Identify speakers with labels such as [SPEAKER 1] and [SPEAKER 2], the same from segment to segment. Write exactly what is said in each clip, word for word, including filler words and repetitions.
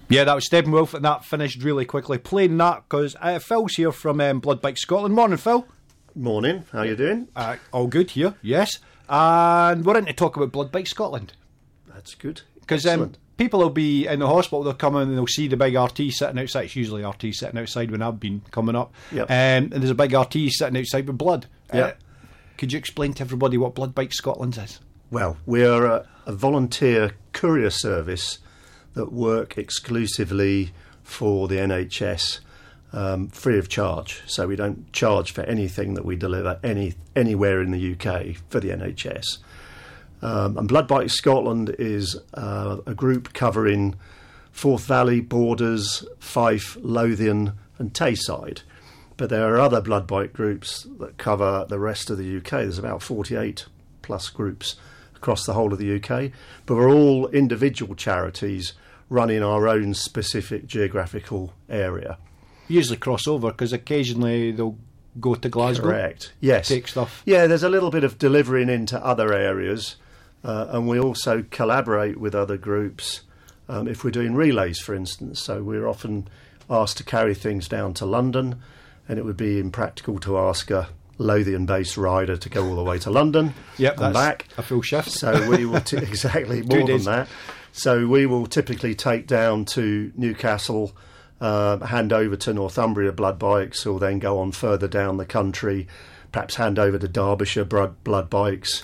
[SPEAKER 1] Yeah, that was Steppenwolf, and that finished really quickly. Playing that because uh, Phil's here from um, Blood Bike Scotland. Morning, Phil.
[SPEAKER 2] Morning. How you doing?
[SPEAKER 1] Uh, all good here, yes. And we're in to talk about Blood Bike Scotland.
[SPEAKER 2] That's good.
[SPEAKER 1] Because um, people will be in the hospital, they'll come in and they'll see the big R T sitting outside. It's usually R T sitting outside when I've been coming up.
[SPEAKER 2] Yep.
[SPEAKER 1] Um, and there's a big R T sitting outside with blood.
[SPEAKER 2] Yep.
[SPEAKER 1] Uh, could you explain to everybody what Blood Bike Scotland is?
[SPEAKER 2] Well, we are a, a volunteer courier service that work exclusively for the N H S, um, free of charge. So we don't charge for anything that we deliver any anywhere in the U K for the N H S. Um, and Blood Bike Scotland is uh, a group covering Forth Valley, Borders, Fife, Lothian and Tayside. But there are other blood bike groups that cover the rest of the U K. There's about forty-eight plus groups across the whole of the U K. But we're all individual charities running our own specific geographical area.
[SPEAKER 1] Usually cross over because occasionally they'll go to Glasgow.
[SPEAKER 2] Correct. Yes.
[SPEAKER 1] Take stuff.
[SPEAKER 2] Yeah, there's a little bit of delivering into other areas, uh, and we also collaborate with other groups um, if we're doing relays, for instance. So we're often asked to carry things down to London, and it would be impractical to ask a Lothian-based rider to go all the way to London
[SPEAKER 1] yep,
[SPEAKER 2] and
[SPEAKER 1] that's
[SPEAKER 2] back.
[SPEAKER 1] A full shift.
[SPEAKER 2] So we will t- exactly more than that. So we will typically take down to Newcastle, uh, hand over to Northumbria Blood Bikes, who will then go on further down the country, perhaps hand over to Derbyshire Blood, blood Bikes,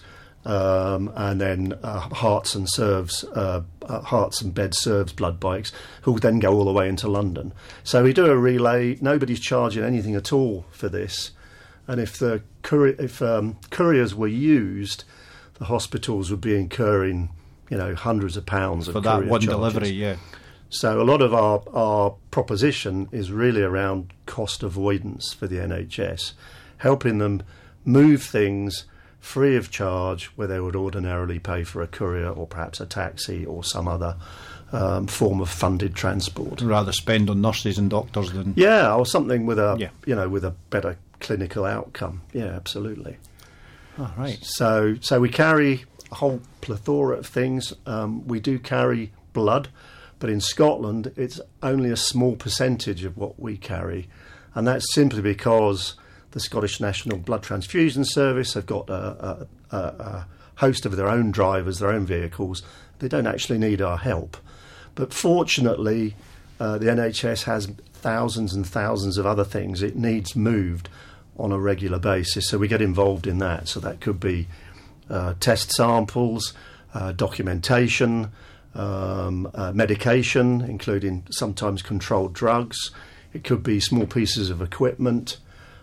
[SPEAKER 2] um, and then uh, Hearts and Serves, uh, uh, Hearts and Bed Serves Blood Bikes, who will then go all the way into London. So we do a relay. Nobody's charging anything at all for this. And if the courier, if um, couriers were used, the hospitals would be incurring, you know, hundreds of pounds of
[SPEAKER 1] for that one
[SPEAKER 2] charges.
[SPEAKER 1] delivery, yeah.
[SPEAKER 2] So a lot of our, our proposition is really around cost avoidance for the N H S, helping them move things free of charge where they would ordinarily pay for a courier or perhaps a taxi or some other um, form of funded transport.
[SPEAKER 1] Rather spend on nurses and doctors than
[SPEAKER 2] yeah, or something with a
[SPEAKER 1] yeah.
[SPEAKER 2] you know with a better clinical outcome. Yeah, absolutely.
[SPEAKER 1] Oh, right.
[SPEAKER 2] So so we carry a whole plethora of things. Um, we do carry blood, but in Scotland it's only a small percentage of what we carry, and that's simply because the Scottish National Blood Transfusion Service have got a, a, a, a host of their own drivers, their own vehicles. They don't actually need our help. But fortunately, uh, the N H S has thousands and thousands of other things it needs moved on a regular basis, so we get involved in that. So that could be uh, test samples, uh, documentation, um, uh, medication, including sometimes controlled drugs. It could be small pieces of equipment.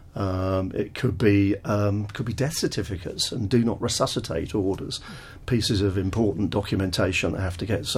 [SPEAKER 2] Um, it could be um, could be death certificates and do not resuscitate orders, pieces of important documentation that have to get